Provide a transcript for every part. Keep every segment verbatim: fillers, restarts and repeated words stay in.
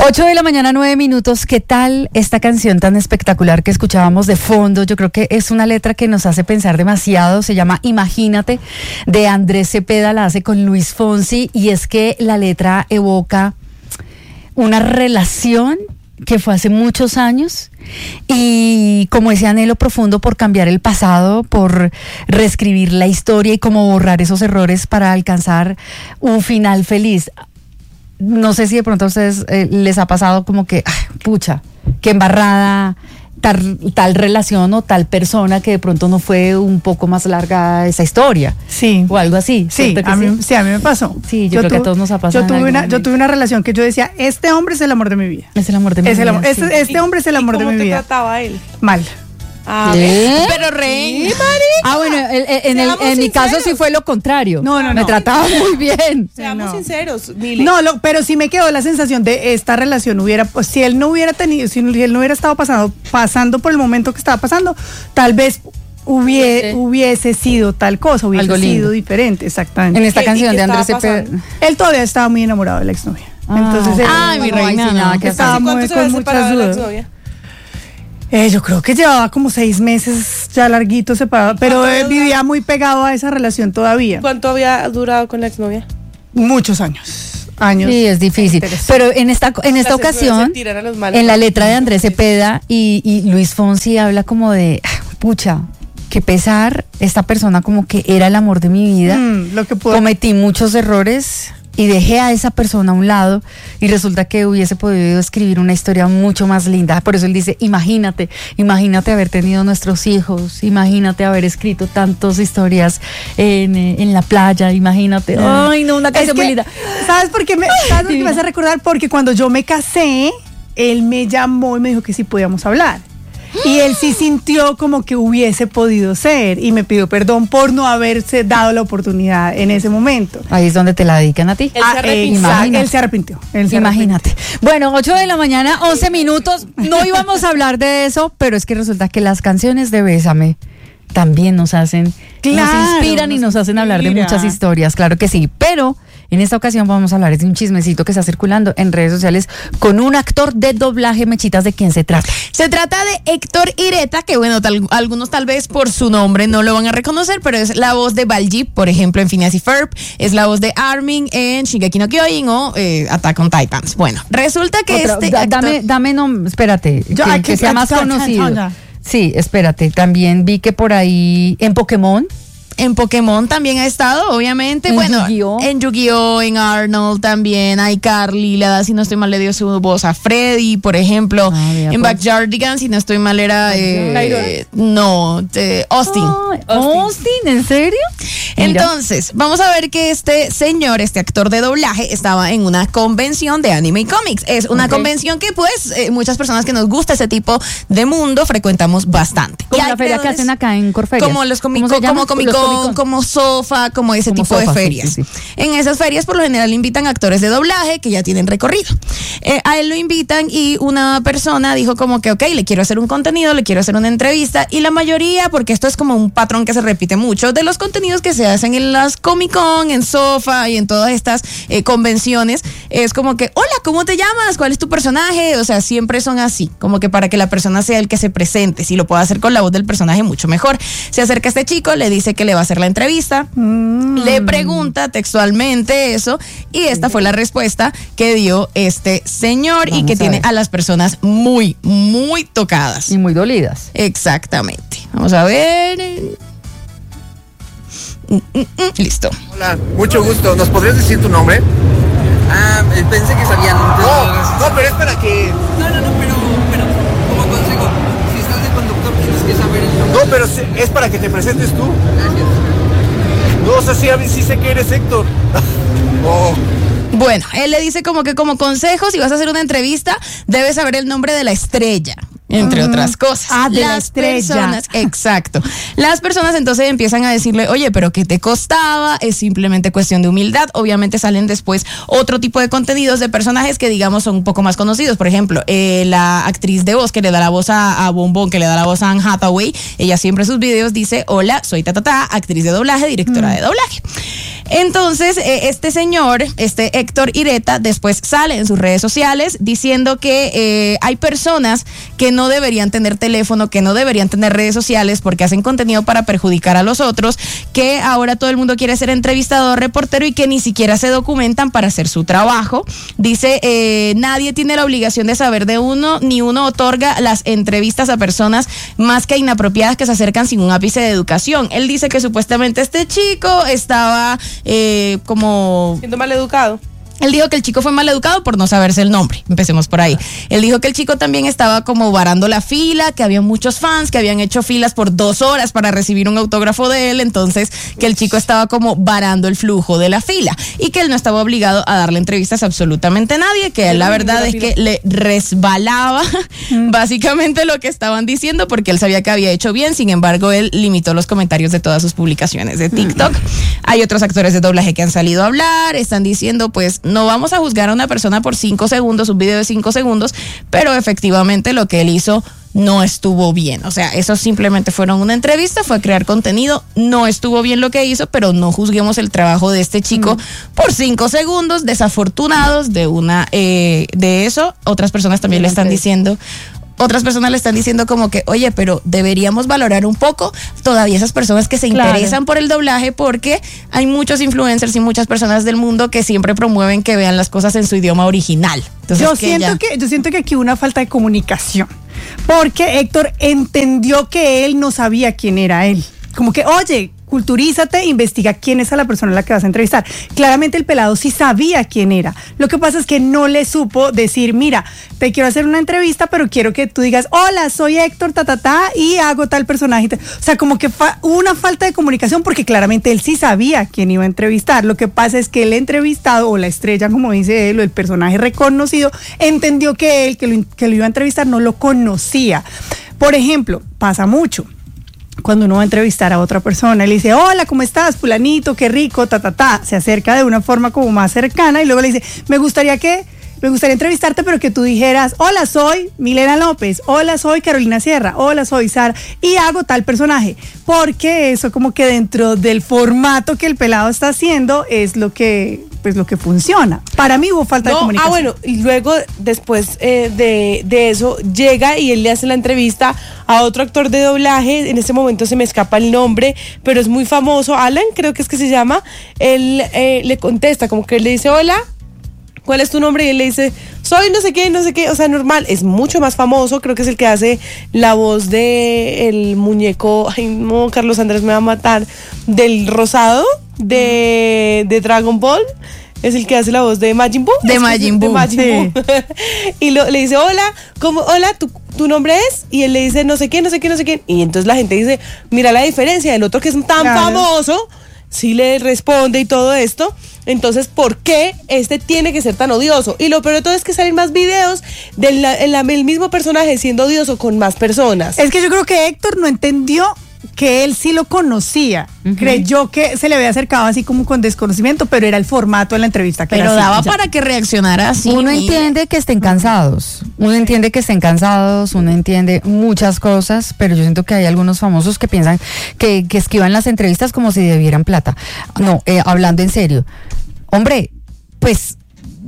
ocho de la mañana, nueve minutos. ¿Qué tal esta canción tan espectacular que escuchábamos de fondo? Yo creo que es una letra que nos hace pensar demasiado. Se llama Imagínate, de Andrés Cepeda, la hace con Luis Fonsi, y es que la letra evoca una relación que fue hace muchos años y como ese anhelo profundo por cambiar el pasado, por reescribir la historia y como borrar esos errores para alcanzar un final feliz. No sé si de pronto a ustedes eh, les ha pasado como que, ay, pucha, qué embarrada tal, tal relación o tal persona que de pronto no fue un poco más larga esa historia. Sí. O algo así. Sí, a mí, sí? sí, a mí me pasó. Sí, yo, yo creo tuve, que a todos nos ha pasado. Yo tuve, una, yo tuve una relación que yo decía, este hombre es el amor de mi vida. Es el amor de mi es vida. El, este, sí. este hombre es el amor de mi vida. ¿Cómo te trataba él? Mal. Ah, ¿Eh? Pero re, Ah, bueno, el, el, en, el, en mi caso sí fue lo contrario. No, no, no. Me trataba muy bien. Seamos no. sinceros, Mile. No, lo, pero sí me quedó la sensación de esta relación hubiera, pues, si él no hubiera tenido, si él no hubiera estado pasando, pasando por el momento que estaba pasando, tal vez hubiese, sí. hubiese sido tal cosa, hubiese Algo sido lindo. diferente, exactamente. En esta canción de Andrés Cepeda. Él todavía estaba muy enamorado de la exnovia. Ah. Entonces, él, Ay, mi reina, no, nada que estaba ¿Hace muy, cuánto se con había muchas separado de la dudas. exnovia? Eh, yo creo que llevaba como seis meses ya larguito separado, pero eh, vivía muy pegado a esa relación todavía. ¿Cuánto había durado con la exnovia? Muchos años. Años. Sí, es difícil. Pero en esta, en esta ocasión, en la letra de Andrés Cepeda y, y Luis Fonsi habla como de, pucha, qué pesar, esta persona como que era el amor de mi vida. Mm, lo que puedo... Cometí muchos errores y dejé a esa persona a un lado y resulta que hubiese podido escribir una historia mucho más linda. Por eso él dice, imagínate, imagínate haber tenido nuestros hijos, imagínate haber escrito tantas historias en, en la playa, imagínate. No. Ay, no, una canción es que, muy linda. ¿Sabes por qué me, ¿sabes por qué me vas a recordar? Porque cuando yo me casé, él me llamó y me dijo que sí podíamos hablar. Y él sí sintió como que hubiese podido ser y me pidió perdón por no haberse dado la oportunidad en ese momento. Ahí es donde te la dedican a ti. Él se arrepintió. Ah, él se arrepintió. Él se Imagínate. Arrepintió. Bueno, ocho de la mañana, once minutos. No íbamos a hablar de eso, pero es que resulta que las canciones de Bésame también nos hacen, claro, nos inspiran nos y nos hacen hablar de inspira. muchas historias, claro que sí, pero en esta ocasión vamos a hablar de un chismecito que está circulando en redes sociales con un actor de doblaje. Mechitas, ¿de quién se trata? Se trata de Héctor Ireta, que bueno, tal, algunos tal vez por su nombre no lo van a reconocer, pero es la voz de Baljip, por ejemplo, en Phineas y Ferb, es la voz de Armin en Shingeki no Kyojin o eh, Attack on Titans. Bueno, resulta que Otra, este da, actor... Dame, dame no, espérate, Yo, que, aquí, que sea más aquí, conocido. aquí, aquí. Sí, espérate, también vi que por ahí en Pokémon. En Pokémon también ha estado, obviamente. ¿En bueno, Yu-Gi-Oh? en Yu-Gi-Oh, en Arnold también, a iCarly, le da, si no estoy mal, le dio su voz a Freddy, por ejemplo. Ah, mira, en pues. Backyardigans, si no estoy mal, era eh, no, de Austin. Ay, Austin, ¿en serio? Mira. Entonces, vamos a ver que este señor, este actor de doblaje, estaba en una convención de anime y cómics. Es una Okay. convención que, pues, eh, muchas personas que nos gusta ese tipo de mundo frecuentamos bastante. Como Y hay la feria que creadores hacen acá en Corferias. Como los ¿Cómo Comic se llama? como Comic Los Con, Comic Con. como Sofa, como ese Como tipo Sofa, de sí, ferias. sí, sí. En esas ferias, por lo general, invitan actores de doblaje que ya tienen recorrido. Eh, a él lo invitan y una persona dijo como que, ok, le quiero hacer un contenido, le quiero hacer una entrevista. Y la mayoría, porque esto es como un patrón que se repite mucho, de los contenidos que se hacen en las Comic Con, en Sofa y en todas estas eh, convenciones, es como que, hola, ¿cómo te llamas? ¿Cuál es tu personaje? O sea, siempre son así, como que para que la persona sea el que se presente. Si lo puede hacer con la voz del personaje, mucho mejor. Se acerca a este chico, le dice que le va a hacer la entrevista, mm. le pregunta textualmente eso, y esta fue la respuesta que dio este señor. Vamos y que a tiene ver. a las personas muy, muy tocadas. Y muy dolidas. Exactamente. Vamos a ver. Mm, mm, mm, Listo. Hola, mucho gusto. ¿Nos podrías decir tu nombre? Ah, eh, pensé que sabían. No, no, pero es para que... No, no, no, pero, pero como consejo, si estás de conductor tienes que saber el nombre. No, pero se- es para que te presentes tú. Gracias. No, o sea, sí, a mí sí sé que eres Héctor. Oh, Bueno, él le dice como que como consejo, si vas a hacer una entrevista, debes saber el nombre de la estrella, entre Mm. otras cosas. Ah, de la Las estrella. personas, exacto. Las personas entonces empiezan a decirle, oye, pero ¿qué te costaba? Es simplemente cuestión de humildad. Obviamente salen después otro tipo de contenidos de personajes que, digamos, son un poco más conocidos. Por ejemplo, eh, la actriz de voz que le da la voz a, a Bombón, que le da la voz a Anne Hathaway, ella siempre en sus videos dice, hola, soy ta, ta, ta, actriz de doblaje, directora Mm. de doblaje. Entonces, eh, este señor, este Héctor Ireta, después sale en sus redes sociales diciendo que eh, hay personas que no deberían tener teléfono, que no deberían tener redes sociales porque hacen contenido para perjudicar a los otros, que ahora todo el mundo quiere ser entrevistador, reportero y que ni siquiera se documentan para hacer su trabajo. Dice, eh, nadie tiene la obligación de saber de uno, ni uno otorga las entrevistas a personas más que inapropiadas que se acercan sin un ápice de educación. Él dice que supuestamente este chico estaba eh, como... Siendo mal educado. Él dijo que el chico fue mal educado por no saberse el nombre. Empecemos por ahí. Él dijo que el chico también estaba como varando la fila, que había muchos fans, que habían hecho filas por dos horas para recibir un autógrafo de él. Entonces, que el chico estaba como varando el flujo de la fila y que él no estaba obligado a darle entrevistas a absolutamente nadie, que él la verdad es que le resbalaba básicamente lo que estaban diciendo porque él sabía que había hecho bien. Sin embargo, él limitó los comentarios de todas sus publicaciones de TikTok. Hay otros actores de doblaje que han salido a hablar, están diciendo pues no vamos a juzgar a una persona por cinco segundos, un video de cinco segundos, pero efectivamente lo que él hizo no estuvo bien. O sea, eso simplemente fueron una entrevista, fue crear contenido, no estuvo bien lo que hizo, pero no juzguemos el trabajo de este chico mm. por cinco segundos, desafortunados de una, eh, de eso. Otras personas también le están diciendo... Otras personas le están diciendo como que, oye, pero deberíamos valorar un poco todavía esas personas que se Claro. interesan por el doblaje porque hay muchos influencers y muchas personas del mundo que siempre promueven que vean las cosas en su idioma original. Entonces, Yo que siento ya- que, yo siento que aquí hubo una falta de comunicación, porque Héctor entendió que él no sabía quién era él. Como que, oye, culturízate, investiga quién es a la persona a la que vas a entrevistar. Claramente el pelado sí sabía quién era. Lo que pasa es que no le supo decir, mira, te quiero hacer una entrevista, pero quiero que tú digas, hola, soy Héctor, ta, ta, ta, y hago tal personaje. O sea, como que fa- hubo una falta de comunicación porque claramente él sí sabía quién iba a entrevistar. Lo que pasa es que el entrevistado, o la estrella, como dice él, o el personaje reconocido, entendió que él, que lo, que lo iba a entrevistar, no lo conocía. Por ejemplo, pasa mucho. Cuando uno va a entrevistar a otra persona y le dice, hola, ¿cómo estás, fulanito? Qué rico, ta, ta, ta. Se acerca de una forma como más cercana y luego le dice, me gustaría que, me gustaría entrevistarte, pero que tú dijeras, hola, soy Milena López, hola, soy Carolina Sierra, hola, soy Sara, y hago tal personaje. Porque eso como que dentro del formato que el pelado está haciendo es lo que, pues lo que funciona. Para mí hubo falta de No, comunicación. ah, bueno, y luego después eh, de, de eso llega y él le hace la entrevista a otro actor de doblaje. En ese momento se me escapa el nombre, pero es muy famoso, Alan, creo que es que se llama. Él eh, le contesta, como que él le dice, hola, ¿cuál es tu nombre? Y él le dice, soy no sé qué, no sé qué, o sea, normal. Es mucho más famoso, creo que es el que hace la voz de el muñeco, ay no, Carlos Andrés me va a matar, del rosado de, de Dragon Ball. Es el que hace la voz de Majin Buu. De Es que Majin es Buu, Majin Buu. Y lo- le dice, hola, ¿cómo, hola, ¿tu, tu nombre es? Y él le dice, no sé qué, no sé qué, no sé qué. Y entonces la gente dice, mira la diferencia, el otro que es tan Claro. famoso, sí le responde y todo esto. Entonces, ¿por qué este tiene que ser tan odioso? Y lo peor de todo es que salen más videos del el mismo personaje siendo odioso con más personas. Es que yo creo que Héctor no entendió que él sí lo conocía. Creyó que se le había acercado así como con desconocimiento, pero era el formato de la entrevista que Pero era así, daba ya. para que reaccionara así. Uno mira. entiende que estén cansados, uno entiende que estén cansados, uno entiende muchas cosas, pero yo siento que hay algunos famosos que piensan que, que esquivan las entrevistas como si debieran plata. No, eh, hablando en serio, hombre, pues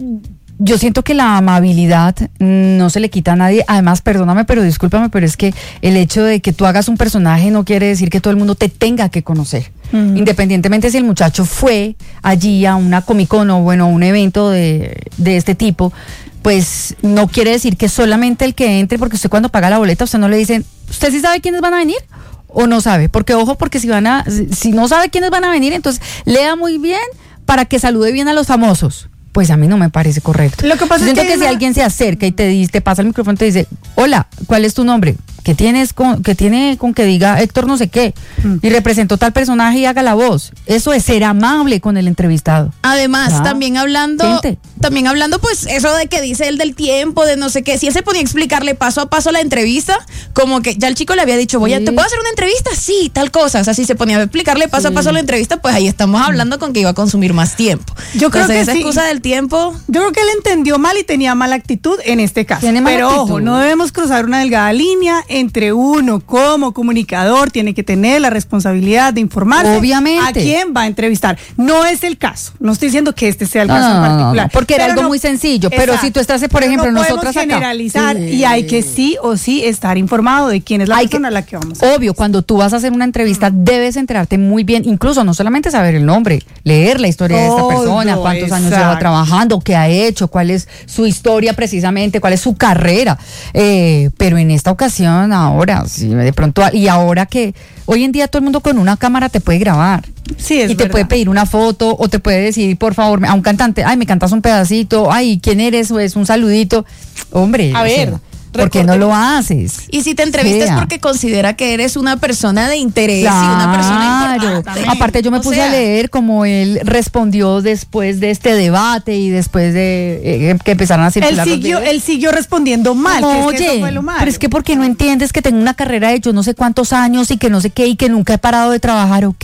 yo siento que la amabilidad no se le quita a nadie. Además, perdóname, pero discúlpame, pero es que el hecho de que tú hagas un personaje no quiere decir que todo el mundo te tenga que conocer. Uh-huh. Independientemente si el muchacho fue allí a una Comic-Con o bueno, un evento de, de este tipo, pues no quiere decir que solamente el que entre, porque usted cuando paga la boleta, usted no le dicen, ¿usted sí sabe quiénes van a venir? ¿O no sabe? Porque ojo, porque si van a, si no sabe quiénes van a venir, entonces lea muy bien para que salude bien a los famosos. Pues a mí no me parece correcto. Lo que pasa Yo es siento que que, si una- alguien se acerca y te dice, te pasa el micrófono y te dice, hola, ¿cuál es tu nombre? ¿Qué tienes con, qué tiene con que diga Héctor no sé qué? Mm. Y representó tal personaje y haga la voz. Eso es ser amable con el entrevistado. Además, Ah. también hablando, Gente. también hablando, pues, eso de que dice él del tiempo, de no sé qué, si él se ponía a explicarle paso a paso la entrevista, como que ya el chico le había dicho, voy a, Sí. ¿te puedo hacer una entrevista? Sí, tal cosa. O sea, si se ponía a explicarle paso Sí. a paso la entrevista, pues ahí estamos hablando con que iba a consumir más tiempo. Yo creo Entonces, que esa sí. excusa del tiempo. Yo creo que él entendió mal y tenía mala actitud en este caso. Tiene mala Pero actitud. ojo, no debemos cruzar una delgada línea entre uno como comunicador, tiene que tener la responsabilidad de informarse Obviamente. a quién va a entrevistar. No es el caso. No estoy diciendo que este sea el No, caso no, en no, no, particular. no, porque era Pero algo no- muy sencillo. Pero Exacto. si tú estás, por Pero ejemplo, no podemos nosotras acá. generalizar Sí. y hay que sí o sí estar informado de quién es la Hay que- persona a la que vamos a Obvio, cuando tú vas a hacer una entrevista debes enterarte muy bien, incluso no solamente saber el nombre, leer la historia de esta Todo, persona, cuántos años exacto. lleva trabajando, qué ha hecho, cuál es su historia precisamente, cuál es su carrera. Eh, pero en esta ocasión, ahora, sí, de pronto, y ahora que hoy en día todo el mundo con una cámara te puede grabar. Sí, es y te verdad. puede pedir una foto o te puede decir, por favor, a un cantante, ay, me cantas un pedacito, ay, ¿quién eres? O es un saludito. Hombre, A o ver, sea, ¿por qué no lo haces? Y si te entrevistas Sea. porque considera que eres una persona de interés y una persona Claro. importante. Aparte yo me O puse sea, a leer como él respondió después de este debate y después de eh, que empezaron a Él circular los siguió, videos. él siguió respondiendo mal, que es que eso Oye, fue lo malo. pero es que porque no entiendes que tengo una carrera de yo no sé cuántos años y que no sé qué y que nunca he parado de trabajar, ok,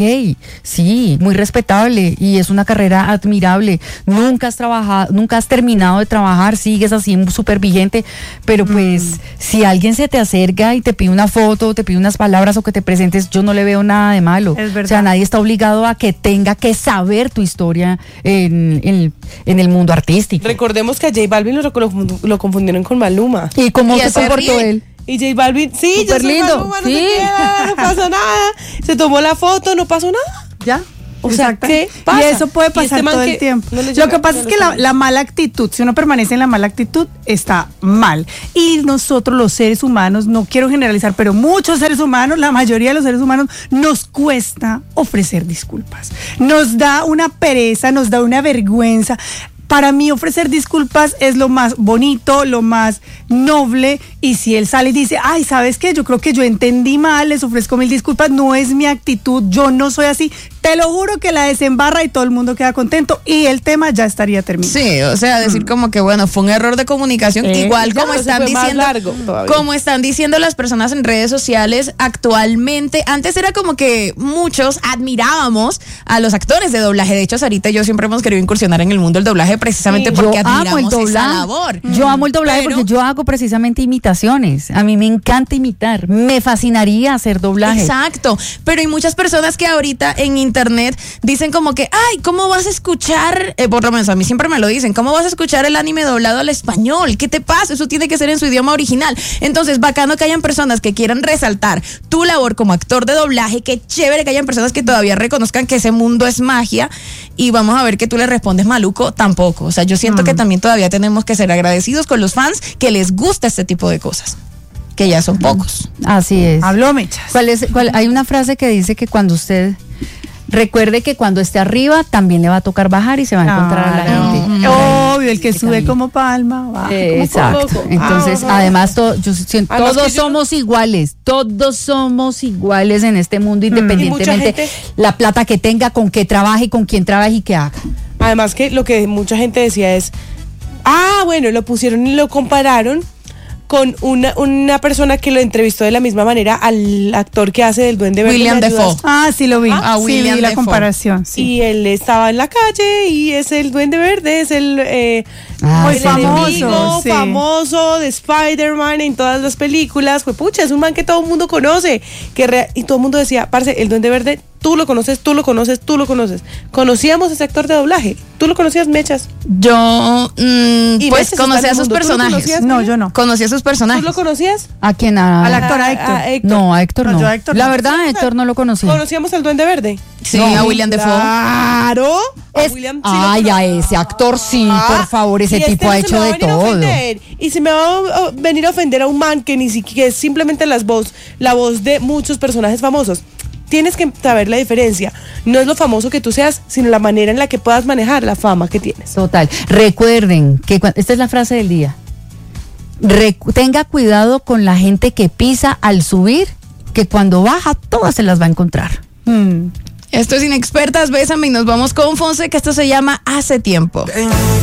sí, muy respetable y es una carrera admirable, nunca has trabajado, nunca has terminado de trabajar, sigues así súper vigente, pero pues Mm. si alguien se te acerca y te pide una foto, te pide unas palabras o que te presentes, yo no le veo nada de malo. Es verdad. O sea, nadie está obligado a que tenga que saber tu historia en, en- en el mundo artístico. Recordemos que a J Balvin lo, lo- lo confundieron con Maluma. ¿Y cómo Y se ese comportó ríe. él? Y J Balvin, sí, yo Súper soy lindo, Maluma, no sí. sé qué, no pasó nada. Se tomó la foto, no pasó nada. ¿Ya? O sea, Exacto. ¿qué Y pasa? eso puede Y este pasar man todo que el tiempo. no le Lo llega- que pasa no es le que la, llega. la mala actitud, si uno permanece en la mala actitud, está mal. Y nosotros los seres humanos, no quiero generalizar, pero muchos seres humanos, la mayoría de los seres humanos, nos cuesta ofrecer disculpas. Nos da una pereza, nos da una vergüenza. Para mí ofrecer disculpas es lo más bonito, lo más noble, y si él sale y dice, ay, ¿sabes qué? Yo creo que yo entendí mal, les ofrezco mil disculpas, no es mi actitud, yo no soy así, te lo juro que la desembarra y todo el mundo queda contento y el tema ya estaría terminado. Sí, o sea, decir como que bueno, fue un error de comunicación, Eh, igual ya, como se están fue más diciendo, largo todavía. como están diciendo las personas en redes sociales actualmente. Antes era como que muchos admirábamos a los actores de doblaje. De hecho, Sarita y yo siempre hemos querido incursionar en el mundo del doblaje precisamente Sí, porque yo amo el admiramos esa doblaje. labor. Yo amo el doblaje Pero- porque yo hago precisamente imitaciones. A mí me encanta imitar. Me fascinaría hacer doblaje. Exacto, pero hay muchas personas que ahorita en internet dicen como que, ay, ¿cómo vas a escuchar? Eh, por lo menos a mí siempre me lo dicen, ¿cómo vas a escuchar el anime doblado al español? ¿Qué te pasa? Eso tiene que ser en su idioma original. Entonces, bacano que hayan personas que quieran resaltar tu labor como actor de doblaje, qué chévere que hayan personas que todavía reconozcan que ese mundo es magia y vamos a ver que tú le respondes maluco, tampoco. O sea, yo siento que también todavía tenemos que ser agradecidos con los fans que les gusta este tipo de cosas, que ya son pocos. Así es. Habló Mechas. ¿Cuál es, cuál- hay una frase que dice que cuando usted recuerde que cuando esté arriba también le va a tocar bajar y se va a encontrar a la Claro. gente. Obvio, el que Sí, sube también. como palma, baja como Exacto. poco. Entonces, Ah, además, to- yo siento, Además todos que yo- somos iguales, todos somos iguales en este mundo, independientemente gente- la plata que tenga, con qué trabaje, con quién trabaje y qué haga. Además que lo que mucha gente decía es, ah, bueno, lo pusieron y lo compararon con una, una persona que lo entrevistó de la misma manera al actor que hace del Duende Verde. William ¿me ayudas? Dafoe. Ah, sí lo vi. Ah, sí, William vi la Dafoe. comparación. Sí. Y él estaba en la calle y es el Duende Verde, es el, eh, Ah, Muy el sí. famoso, enemigo sí. famoso de Spider-Man en todas las películas. Pues pucha, es un man que todo el mundo conoce. Que rea- y todo el mundo decía, parce, el Duende Verde, tú lo conoces, tú lo conoces, tú lo conoces. Conocíamos a ese actor de doblaje. ¿Tú lo conocías, Mechas? Yo, mm, Y pues Mechas conocía está en a sus el mundo. ¿Tú lo personajes. conocías? No, yo no. Conocía a sus ¿Tú personajes. lo conocías? ¿A quién? A- Al actor, a A- Héctor. a Héctor. No, a Héctor No, no. yo a Héctor la no. verdad, a Héctor no lo conocí. ¿Conocíamos al Duende Verde? Sí, No. a William Dafoe. Claro. A Es- William sí lo ay, cono- a ese actor sí, Ah, por favor, ese y este tipo no ha se hecho me va a de venir a todo. ofender. Y se me va a a venir a ofender a un man que ni siquiera que es simplemente las voz, la voz de muchos personajes famosos. Tienes que saber la diferencia. No es lo famoso que tú seas, sino la manera en la que puedas manejar la fama que tienes. Total. Recuerden que cua- esta es la frase del día. Recu- tenga cuidado con la gente que pisa al subir, que cuando baja todas se las va a encontrar. Mm. Esto es Inexpertas, bésame y nos vamos con Fonse, que esto se llama Hace Tiempo. En